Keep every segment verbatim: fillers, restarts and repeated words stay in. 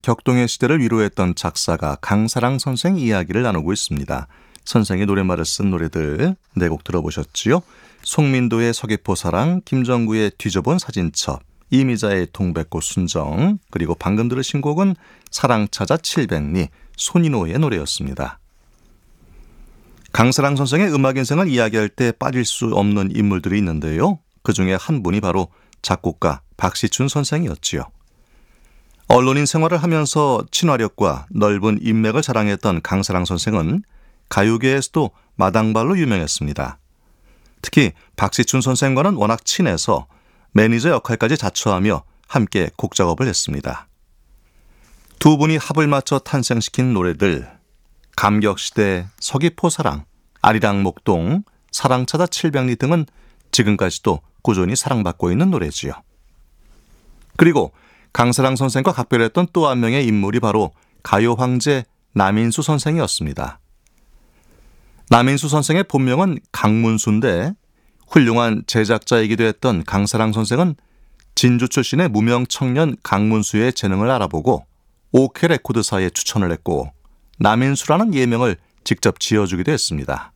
격동의 시대를 위로했던 작사가 강사랑 선생 이야기를 나누고 있습니다. 선생이 노랫말을 쓴 노래들 네 곡 들어보셨지요? 송민도의 서귀포사랑, 김정구의 뒤져본 사진첩, 이미자의 동백꽃 순정, 그리고 방금 들으신 곡은 사랑찾아 칠백리, 손인호의 노래였습니다. 강사랑 선생의 음악 인생을 이야기할 때 빠질 수 없는 인물들이 있는데요. 그 중에 한 분이 바로 작곡가 박시춘 선생이었지요. 언론인 생활을 하면서 친화력과 넓은 인맥을 자랑했던 강사랑 선생은 가요계에서도 마당발로 유명했습니다. 특히 박시춘 선생과는 워낙 친해서 매니저 역할까지 자처하며 함께 곡 작업을 했습니다. 두 분이 합을 맞춰 탄생시킨 노래들, 감격시대, 서귀포사랑, 아리랑목동, 사랑찾아 칠백리 등은 지금까지도 꾸준히 사랑받고 있는 노래지요. 그리고 강사랑 선생과 각별했던 또 한 명의 인물이 바로 가요 황제 남인수 선생이었습니다. 남인수 선생의 본명은 강문수인데 훌륭한 제작자이기도 했던 강사랑 선생은 진주 출신의 무명 청년 강문수의 재능을 알아보고 오케이 레코드사에 추천을 했고 남인수라는 예명을 직접 지어주기도 했습니다.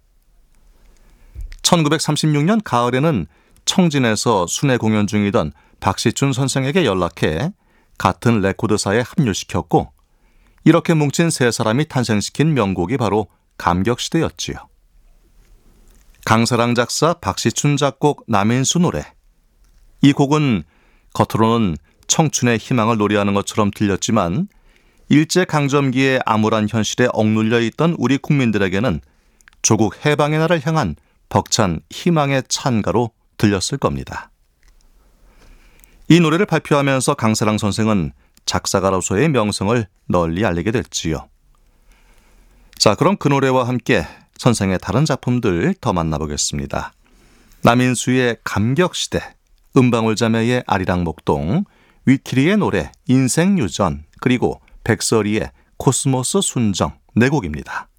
천구백삼십육 년 가을에는 청진에서 순회 공연 중이던 박시춘 선생에게 연락해 같은 레코드사에 합류시켰고 이렇게 뭉친 세 사람이 탄생시킨 명곡이 바로 감격시대였지요. 강사랑 작사, 박시춘 작곡, 남인수 노래. 이 곡은 겉으로는 청춘의 희망을 노래하는 것처럼 들렸지만 일제강점기의 암울한 현실에 억눌려 있던 우리 국민들에게는 조국 해방의 날을 향한 벅찬 희망의 찬가로 들렸을 겁니다. 이 노래를 발표하면서 강사랑 선생은 작사가로서의 명성을 널리 알리게 됐지요. 자, 그럼 그 노래와 함께 선생의 다른 작품들 더 만나보겠습니다. 남인수의 감격시대, 은방울자매의 아리랑목동, 위키리의 노래 인생유전, 그리고 백설이의 코스모스 순정 네 곡입니다.